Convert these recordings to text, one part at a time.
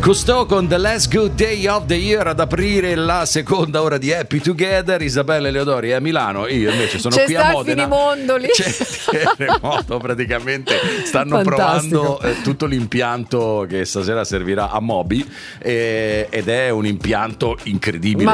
Cousteau con The Last Good Day of the Year ad aprire la seconda ora di Happy Together. Isabella Eleodori è a Milano, io invece sono qui a Modena. C'è Finimondo, praticamente stanno provando tutto l'impianto che stasera servirà a Moby ed è un impianto incredibile.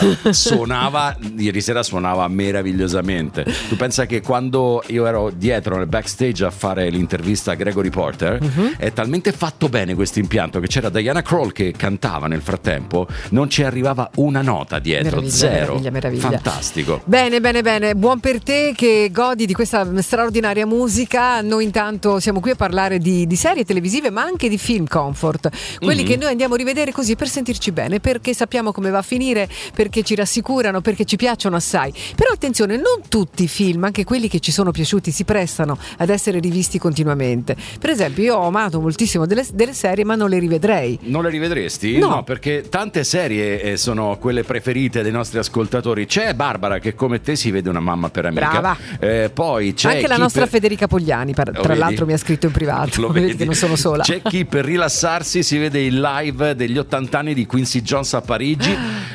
Ieri sera suonava meravigliosamente. Tu pensa che quando io ero dietro nel backstage a fare l'intervista a Gregory Porter, è talmente fatto bene questo impianto che c'era Diana Krall che cantava nel frattempo, non ci arrivava una nota dietro, zero. Meraviglia. Fantastico. Bene, buon per te che godi di questa straordinaria musica. Noi intanto siamo qui a parlare di serie televisive, ma anche di film comfort, quelli che noi andiamo a rivedere così per sentirci bene, perché sappiamo come va a finire, perché ci rassicurano, perché ci piacciono assai. Però attenzione, non tutti i film, anche quelli che ci sono piaciuti, si prestano ad essere rivisti continuamente. Per esempio, io ho amato moltissimo delle serie, ma non le rivedrei. Non le rivedresti? No, perché tante serie sono quelle preferite dei nostri ascoltatori. C'è Barbara che come te si vede una mamma per amica. Brava. Poi c'è anche la nostra Federica Pogliani, tra l'altro mi ha scritto in privato. Vedi che non sono sola. C'è chi per rilassarsi si vede il live degli 80 anni di Quincy Jones a Parigi.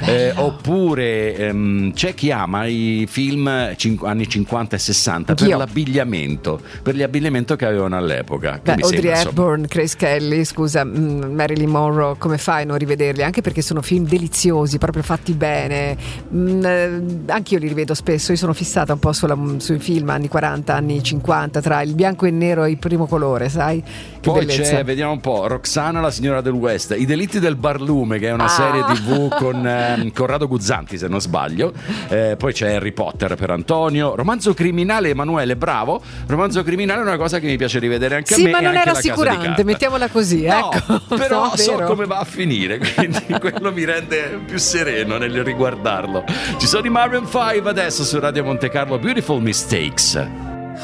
Oppure c'è chi ama i film anni 50 e 60 per l'abbigliamento che avevano all'epoca. Audrey Hepburn, Grace Kelly, scusa, Marilyn Monroe, come fai a non rivederli? Anche perché sono film deliziosi, proprio fatti bene. Anch'io li rivedo spesso. Io sono fissata un po' sui film anni 40, anni 50, tra il bianco e il nero e il primo colore, sai? Che poi bellezza. c'è, vediamo un po', Roxana la signora del West, I delitti del barlume, che è una serie TV con Corrado Guzzanti, se non sbaglio. Poi c'è Harry Potter per Antonio, Romanzo criminale Emanuele, bravo. Romanzo criminale è una cosa che mi piace rivedere anche a me. Sì, ma non è rassicurante, mettiamola così. No, ecco. però so come va a finire, quindi quello mi rende più sereno nel riguardarlo. Ci sono i Maroon 5 adesso su Radio Monte Carlo, Beautiful Mistakes.